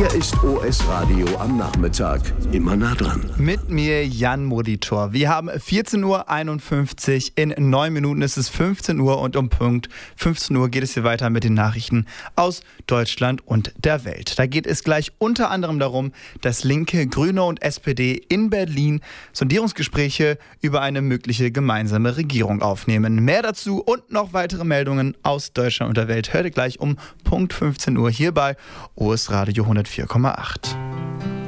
Hier ist OS Radio am Nachmittag. Immer nah dran. Mit mir Jan Molitor. Wir haben 14.51 Uhr. In 9 Minuten ist es 15 Uhr und um Punkt 15 Uhr geht es hier weiter mit den Nachrichten aus Deutschland und der Welt. Da geht es gleich unter anderem darum, dass Linke, Grüne und SPD in Berlin Sondierungsgespräche über eine mögliche gemeinsame Regierung aufnehmen. Mehr dazu und noch weitere Meldungen aus Deutschland und der Welt hört ihr gleich um Punkt 15 Uhr hier bei OS Radio 104,8.